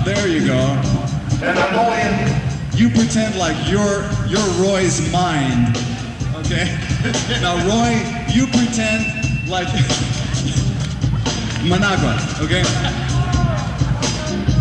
There you go. And I'm going. You pretend like you're Roy's mind. Okay? Now, Roy, you pretend like Managua, okay?